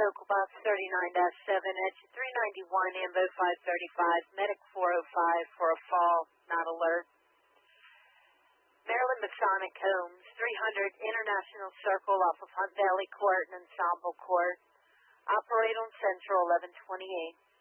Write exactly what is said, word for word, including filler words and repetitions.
Local Box thirty-nine dash seven, Exit three ninety-one, Ambo five thirty-five, Medic four oh five for a fall, not alert. Maryland Masonic Homes, three hundred International Circle off of Hunt Valley Court and Ensemble Court. Operate on Central eleven twenty-eight.